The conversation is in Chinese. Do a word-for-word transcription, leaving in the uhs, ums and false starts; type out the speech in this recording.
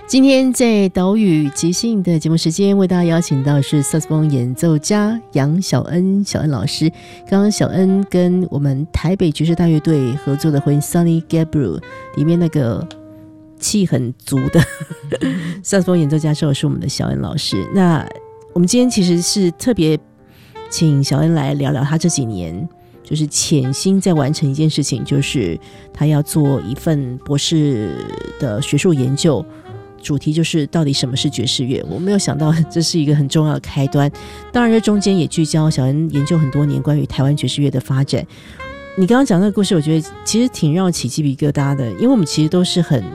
今天在岛屿即兴的节目时间，为大家邀请到是萨克斯风演奏家杨小恩小恩老师。刚刚小恩跟我们台北爵士大乐队合作的回应 Sonny Gabriel 里面那个气很足的萨克斯风演奏家是我们的小恩老师。那我们今天其实是特别请小恩来聊聊他这几年就是潜心在完成一件事情，就是他要做一份博士的学术研究，主题就是到底什么是爵士乐。我没有想到这是一个很重要的开端，当然这中间也聚焦小恩研究很多年关于台湾爵士乐的发展。你刚刚讲那个故事，我觉得其实挺让我起鸡皮疙瘩的，因为我们其实都是很